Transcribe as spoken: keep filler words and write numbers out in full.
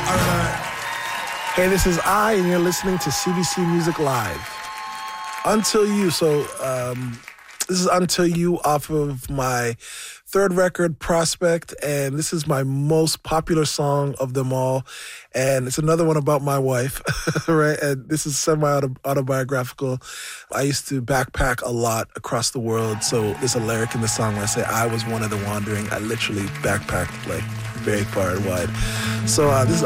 All right, all right. Hey, this is I, and you're listening to C B C Music Live. Until You. So um, this is Until You off of my third record, Prospect, and this is my most popular song of them all. And it's another one about my wife, right? And this is semi-autobiographical. I used to backpack a lot across the world, so there's a lyric in the song where I say I was one of the wandering. I literally backpacked like very far and wide. So uh, this is